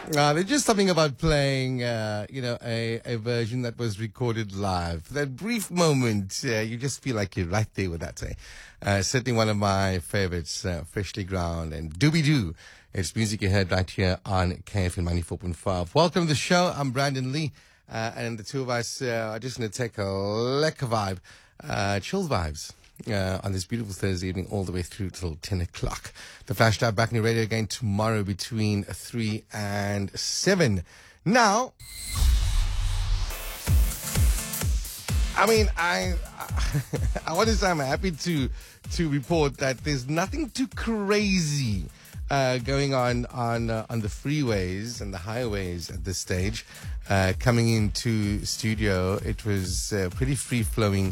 There's just something about playing, a version that was recorded live. That brief moment, you just feel like you're right there with that. Certainly one of my favorites, Freshly Ground and Doobie Doo. It's music you heard right here on KFM 94.5. Welcome to the show. I'm Brandon Lee, and the two of us are just going to take a lekker vibe, chill vibes. On this beautiful Thursday evening all the way through till 10 o'clock. The Flash Drive back on your radio again tomorrow between 3 and 7. Now, I want to say I'm happy to report that there's nothing too crazy going on the freeways and the highways at this stage. Coming into studio, it was pretty free-flowing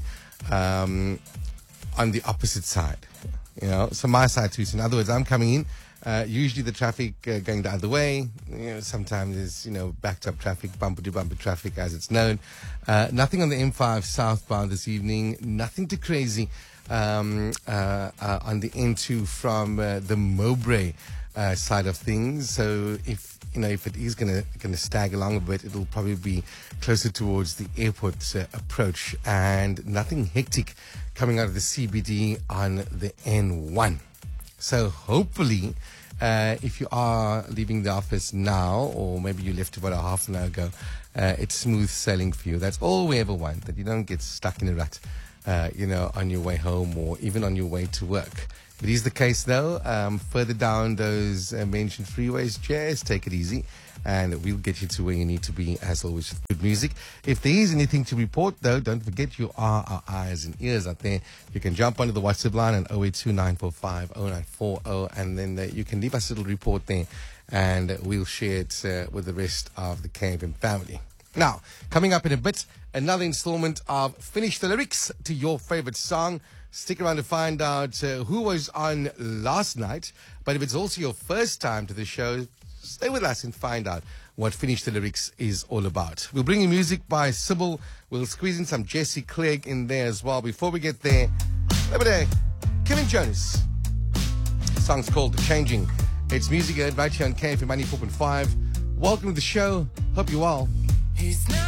on the opposite side, so my side too. So in other words, I'm coming in, usually the traffic going the other way, sometimes there's, backed up traffic, bumper to bumper traffic as it's known. Nothing on the M5 southbound this evening, nothing too crazy, on the N2 from, the Mowbray, side of things. So if it is gonna stag along a bit, it'll probably be closer towards the airport approach, and nothing hectic coming out of the CBD on the N1. So hopefully, if you are leaving the office now, or maybe you left about a half an hour ago, it's smooth sailing for you. That's all we ever want, that you don't get stuck in a rut, on your way home or even on your way to work. If it is the case, though, further down those mentioned freeways, just take it easy, and we'll get you to where you need to be, as always, with good music. If there is anything to report, though, don't forget you are our eyes and ears out there. You can jump onto the WhatsApp line on 082-945-0940, and then you can leave us a little report there, and we'll share it with the rest of the KFM family. Now, coming up in a bit, another installment of Finish the Lyrics to your favorite song. Stick around to find out who was on last night. But if it's also your first time to the show, stay with us and find out what Finish the Lyrics is all about. We'll bring you music by Sybil. We'll squeeze in some Jesse Clegg in there as well. Before we get there, over there, Kevin Jonas. The song's called The Changing. It's music heard right here on KFM 94.5. Welcome to the show. Hope you're well.